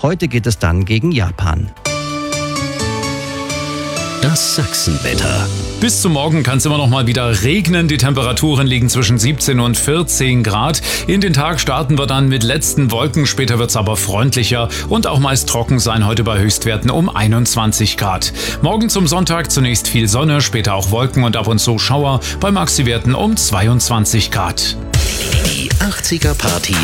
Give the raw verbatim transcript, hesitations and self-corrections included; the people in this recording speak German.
Heute geht es dann gegen Japan. Das Sachsenwetter. Bis zum Morgen kann es immer noch mal wieder regnen. Die Temperaturen liegen zwischen siebzehn und vierzehn Grad. In den Tag starten wir dann mit letzten Wolken. Später wird es aber freundlicher und auch meist trocken sein. Heute bei Höchstwerten um einundzwanzig Grad. Morgen zum Sonntag zunächst viel Sonne, später auch Wolken und ab und zu Schauer. Bei Maxi-Werten um zweiundzwanzig Grad. Die achtziger Party